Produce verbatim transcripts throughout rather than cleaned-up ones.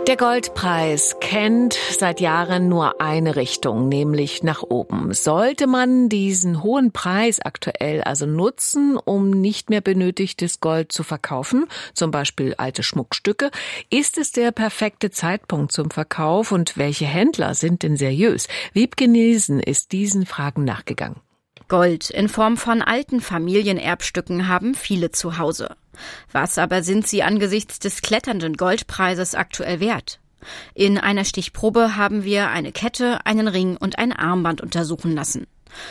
Der Goldpreis kennt seit Jahren nur eine Richtung, nämlich nach oben. Sollte man diesen hohen Preis aktuell also nutzen, um nicht mehr benötigtes Gold zu verkaufen, zum Beispiel alte Schmuckstücke, ist es der perfekte Zeitpunkt zum Verkauf und welche Händler sind denn seriös? Wiebke Nielsen ist diesen Fragen nachgegangen. Gold in Form von alten Familienerbstücken haben viele zu Hause. Was aber sind sie angesichts des kletternden Goldpreises aktuell wert? In einer Stichprobe haben wir eine Kette, einen Ring und ein Armband untersuchen lassen.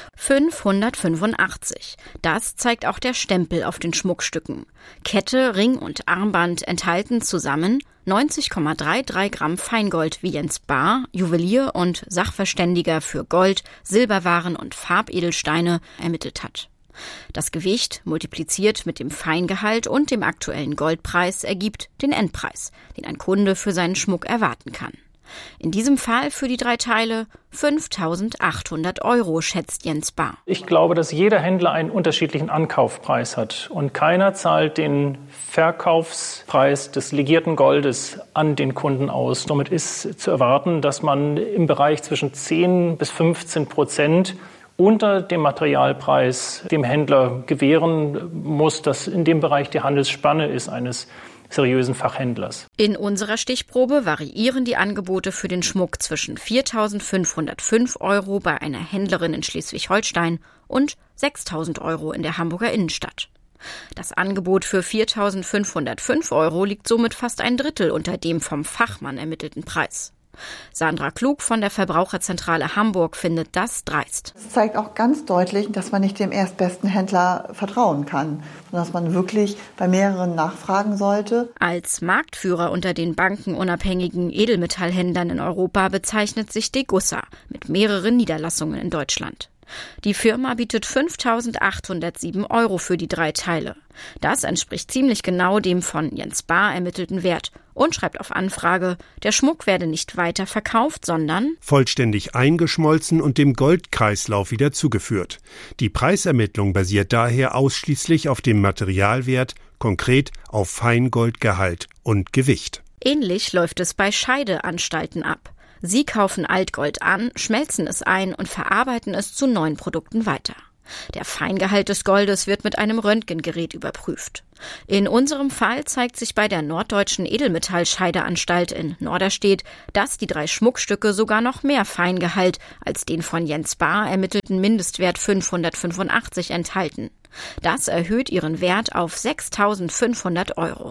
fünfhundertfünfundachtzig. Das zeigt auch der Stempel auf den Schmuckstücken. Kette, Ring und Armband enthalten zusammen neunzig Komma dreiunddreißig Gramm Feingold, wie Jens Bahr, Juwelier und Sachverständiger für Gold, Silberwaren und Farbedelsteine, ermittelt hat. Das Gewicht, multipliziert mit dem Feingehalt und dem aktuellen Goldpreis, ergibt den Endpreis, den ein Kunde für seinen Schmuck erwarten kann. In diesem Fall für die drei Teile fünftausendachthundert Euro, schätzt Jens Bahr. Ich glaube, dass jeder Händler einen unterschiedlichen Ankaufpreis hat und keiner zahlt den Verkaufspreis des legierten Goldes an den Kunden aus. Damit ist zu erwarten, dass man im Bereich zwischen zehn bis fünfzehn Prozent unter dem Materialpreis dem Händler gewähren muss, dass in dem Bereich die Handelsspanne ist eines seriösen Fachhändlers. In unserer Stichprobe variieren die Angebote für den Schmuck zwischen viertausendfünfhundertfünf Euro bei einer Händlerin in Schleswig-Holstein und sechstausend Euro in der Hamburger Innenstadt. Das Angebot für viertausendfünfhundertfünf Euro liegt somit fast ein Drittel unter dem vom Fachmann ermittelten Preis. Sandra Klug von der Verbraucherzentrale Hamburg findet das dreist. Das zeigt auch ganz deutlich, dass man nicht dem erstbesten Händler vertrauen kann, sondern dass man wirklich bei mehreren nachfragen sollte. Als Marktführer unter den bankenunabhängigen Edelmetallhändlern in Europa bezeichnet sich Degussa mit mehreren Niederlassungen in Deutschland. Die Firma bietet fünftausendachthundertsieben Euro für die drei Teile. Das entspricht ziemlich genau dem von Jens Bahr ermittelten Wert und schreibt auf Anfrage, der Schmuck werde nicht weiter verkauft, sondern vollständig eingeschmolzen und dem Goldkreislauf wieder zugeführt. Die Preisermittlung basiert daher ausschließlich auf dem Materialwert, konkret auf Feingoldgehalt und Gewicht. Ähnlich läuft es bei Scheideanstalten ab. Sie kaufen Altgold an, schmelzen es ein und verarbeiten es zu neuen Produkten weiter. Der Feingehalt des Goldes wird mit einem Röntgengerät überprüft. In unserem Fall zeigt sich bei der Norddeutschen Edelmetallscheideanstalt in Norderstedt, dass die drei Schmuckstücke sogar noch mehr Feingehalt als den von Jens Bahr ermittelten Mindestwert fünfhundertfünfundachtzig enthalten. Das erhöht ihren Wert auf sechstausendfünfhundert Euro.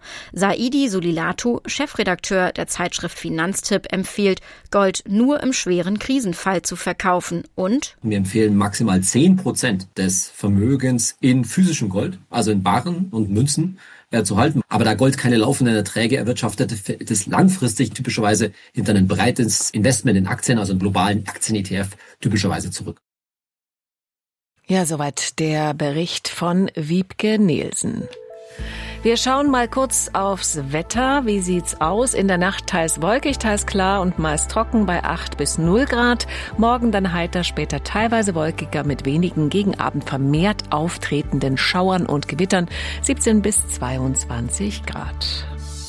Saidi Sulilatu, Chefredakteur der Zeitschrift Finanztipp, empfiehlt, Gold nur im schweren Krisenfall zu verkaufen und wir empfehlen maximal zehn Prozent des Vermögens in physischem Gold, also in Barren und Münzen, äh, zu halten. Aber da Gold keine laufenden Erträge erwirtschaftet, fällt es langfristig typischerweise hinter ein breites Investment in Aktien, also einen globalen Aktien-E T F, typischerweise zurück. Ja, soweit der Bericht von Wiebke Nielsen. Wir schauen mal kurz aufs Wetter. Wie sieht's aus? In der Nacht teils wolkig, teils klar und meist trocken bei acht bis null Grad. Morgen dann heiter, später teilweise wolkiger mit wenigen gegen Abend vermehrt auftretenden Schauern und Gewittern. siebzehn bis zweiundzwanzig Grad.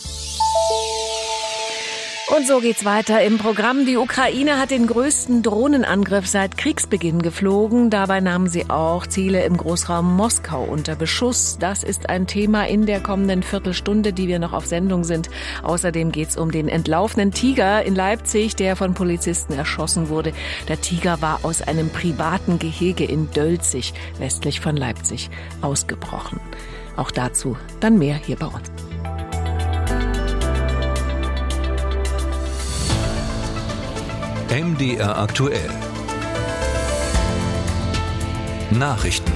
Und so geht's weiter im Programm. Die Ukraine hat den größten Drohnenangriff seit Kriegsbeginn geflogen. Dabei nahmen sie auch Ziele im Großraum Moskau unter Beschuss. Das ist ein Thema in der kommenden Viertelstunde, die wir noch auf Sendung sind. Außerdem geht's um den entlaufenen Tiger in Leipzig, der von Polizisten erschossen wurde. Der Tiger war aus einem privaten Gehege in Dölzig, westlich von Leipzig, ausgebrochen. Auch dazu dann mehr hier bei uns. M D R aktuell. Nachrichten.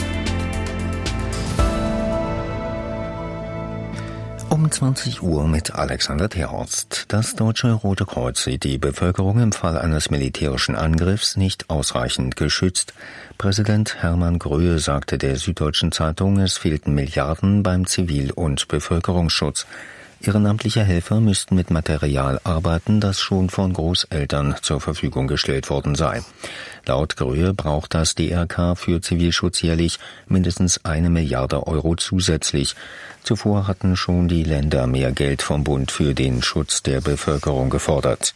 Um zwanzig Uhr mit Alexander Terhorst. Das Deutsche Rote Kreuz sieht die Bevölkerung im Fall eines militärischen Angriffs nicht ausreichend geschützt. Präsident Hermann Gröhe sagte der Süddeutschen Zeitung, es fehlten Milliarden beim Zivil- und Bevölkerungsschutz. Ehrenamtliche Helfer müssten mit Material arbeiten, das schon von Großeltern zur Verfügung gestellt worden sei. Laut Gröhe braucht das D R K für Zivilschutz jährlich mindestens eine Milliarde Euro zusätzlich. Zuvor hatten schon die Länder mehr Geld vom Bund für den Schutz der Bevölkerung gefordert.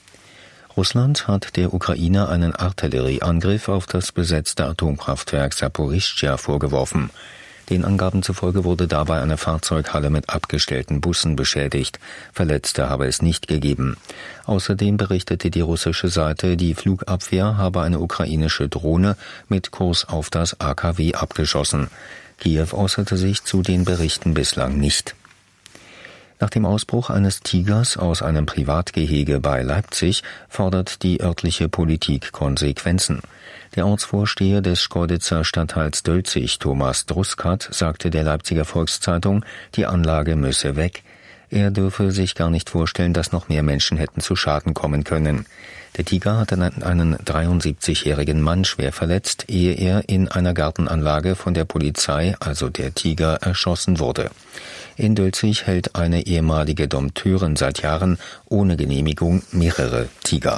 Russland hat der Ukraine einen Artillerieangriff auf das besetzte Atomkraftwerk Saporischschja vorgeworfen. Den Angaben zufolge wurde dabei eine Fahrzeughalle mit abgestellten Bussen beschädigt. Verletzte habe es nicht gegeben. Außerdem berichtete die russische Seite, die Flugabwehr habe eine ukrainische Drohne mit Kurs auf das A K W abgeschossen. Kiew äußerte sich zu den Berichten bislang nicht. Nach dem Ausbruch eines Tigers aus einem Privatgehege bei Leipzig fordert die örtliche Politik Konsequenzen. Der Ortsvorsteher des Schkeuditzer Stadtteils Dölzig, Thomas Druskat, sagte der Leipziger Volkszeitung, die Anlage müsse weg. Er dürfe sich gar nicht vorstellen, dass noch mehr Menschen hätten zu Schaden kommen können. Der Tiger hatte einen dreiundsiebzigjährigen Mann schwer verletzt, ehe er in einer Gartenanlage von der Polizei, also der Tiger, erschossen wurde. In Dölzig hält eine ehemalige Dompteurin seit Jahren ohne Genehmigung mehrere Tiger.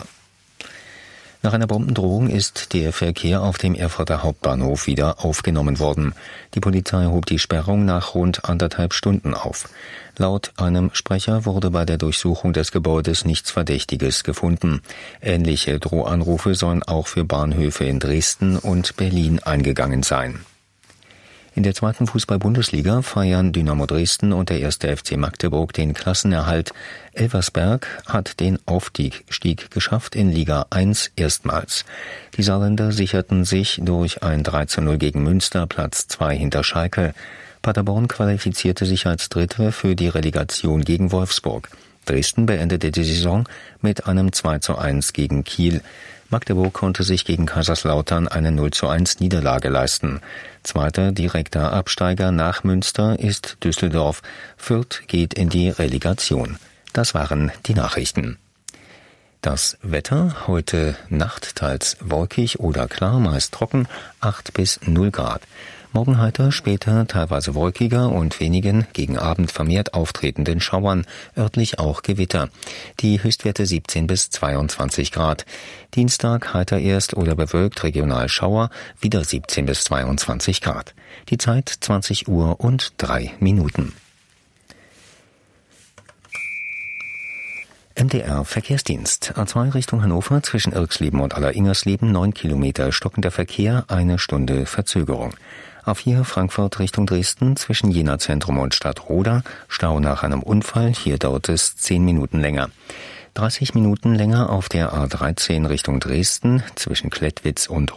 Nach einer Bombendrohung ist der Verkehr auf dem Erfurter Hauptbahnhof wieder aufgenommen worden. Die Polizei hob die Sperrung nach rund anderthalb Stunden auf. Laut einem Sprecher wurde bei der Durchsuchung des Gebäudes nichts Verdächtiges gefunden. Ähnliche Drohanrufe sollen auch für Bahnhöfe in Dresden und Berlin eingegangen sein. In der zweiten Fußball-Bundesliga feiern Dynamo Dresden und der erste F C Magdeburg den Klassenerhalt. Elversberg hat den Aufstieg geschafft in Liga eins erstmals. Die Saarländer sicherten sich durch ein drei zu null gegen Münster Platz zwei hinter Schalke. Paderborn qualifizierte sich als Dritte für die Relegation gegen Wolfsburg. Dresden beendete die Saison mit einem zwei zu eins gegen Kiel. Magdeburg konnte sich gegen Kaiserslautern eine null zu eins Niederlage leisten. Zweiter direkter Absteiger nach Münster ist Düsseldorf. Fürth geht in die Relegation. Das waren die Nachrichten. Das Wetter: heute Nacht teils wolkig oder klar, meist trocken, acht bis null Grad. Morgen heiter, später teilweise wolkiger und wenigen gegen Abend vermehrt auftretenden Schauern, örtlich auch Gewitter. Die Höchstwerte siebzehn bis zweiundzwanzig Grad. Dienstag heiter erst oder bewölkt, regional Schauer, wieder siebzehn bis zweiundzwanzig Grad. Die Zeit zwanzig Uhr und drei Minuten. M D R Verkehrsdienst. A zwei Richtung Hannover zwischen Irxleben und Alleringersleben neun Kilometer stockender Verkehr, eine Stunde Verzögerung. A vier Frankfurt Richtung Dresden zwischen Jena Zentrum und Stadtroda, Stau nach einem Unfall, hier dauert es zehn Minuten länger. dreißig Minuten länger auf der A dreizehn Richtung Dresden zwischen Klettwitz und